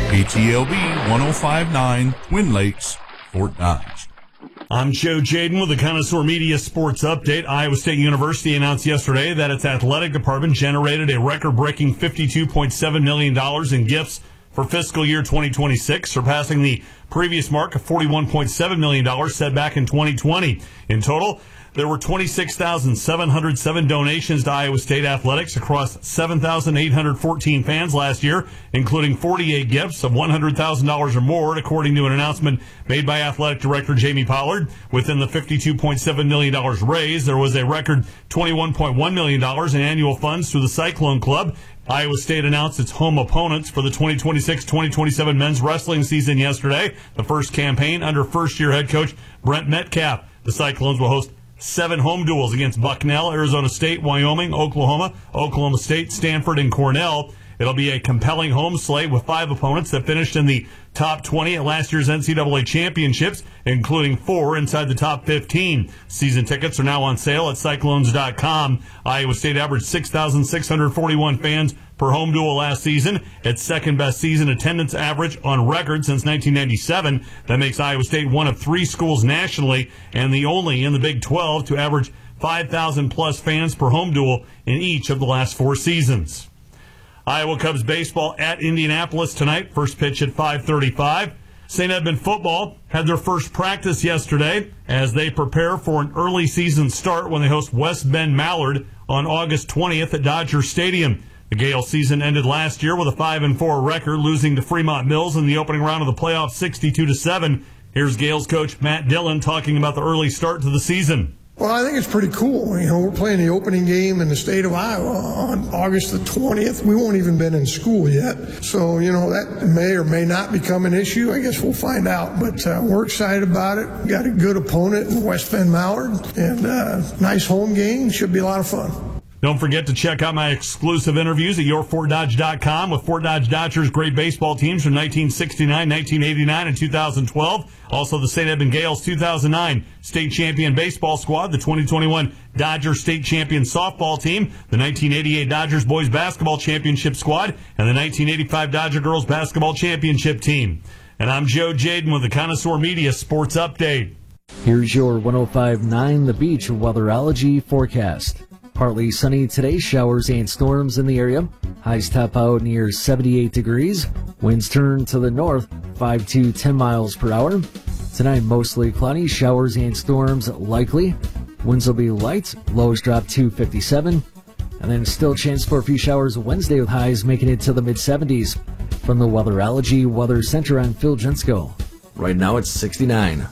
KTLB 105.9 Twin Lakes, Fort Dodge. I'm Joe Jaden with the Connoisseur Media Sports Update. Iowa State University announced yesterday that its athletic department generated a record-breaking $52.7 million in gifts for fiscal year 2026, surpassing the previous mark of $41.7 million set back in 2020. In total, there were 26,707 donations to Iowa State athletics across 7,814 fans last year, including 48 gifts of $100,000 or more, according to an announcement made by Athletic Director Jamie Pollard. Within the $52.7 million raised, there was a record $21.1 million in annual funds through the Cyclone Club. Iowa State announced its home opponents for the 2026-2027 men's wrestling season yesterday, the first campaign under first-year head coach Brent Metcalf. The Cyclones will host 7 home duels against Bucknell, Arizona State, Wyoming, Oklahoma, Oklahoma State, Stanford, and Cornell. It'll be a compelling home slate with 5 opponents that finished in the top 20 at last year's NCAA championships, including 4 inside the top 15. Season tickets are now on sale at Cyclones.com. Iowa State averaged 6,641 fans per home duel last season, its second-best season attendance average on record since 1997. That makes Iowa State one of 3 schools nationally and the only in the Big 12 to average 5,000-plus fans per home duel in each of the last 4 seasons. Iowa Cubs baseball at Indianapolis tonight. First pitch at 5:35. St. Edmund football had their first practice yesterday as they prepare for an early season start when they host West Bend Mallard on August 20th at Dodger Stadium. The Gale season ended last year with a 5-4 record, losing to Fremont Mills in the opening round of the playoffs 62-7. Here's Gale's coach Matt Dillon talking about the early start to the season. Well, I think it's pretty cool. We're playing the opening game in the state of Iowa on August the 20th. We won't even been in school yet. So, that may or may not become an issue. I guess we'll find out. But we're excited about it. We got a good opponent in West Bend Mallard. And nice home game. Should be a lot of fun. Don't forget to check out my exclusive interviews at yourfortdodge.com with Fort Dodge Dodgers' great baseball teams from 1969, 1989, and 2012. Also, the St. Edmund Gales 2009 state champion baseball squad, the 2021 Dodger state champion softball team, the 1988 Dodgers boys basketball championship squad, and the 1985 Dodger girls basketball championship team. And I'm Joe Jaden with the Connoisseur Media Sports Update. Here's your 105.9 The Beach weatherology forecast. Partly sunny today, showers and storms in the area. Highs top out near 78 degrees. Winds turn to the north, 5 to 10 miles per hour. Tonight, mostly cloudy, showers and storms likely. Winds will be light, lows drop to 57. And then still chance for a few showers Wednesday with highs making it to the mid-70s. From the Weatherology Weather Center, I'm Phil Jensko. Right now it's 69.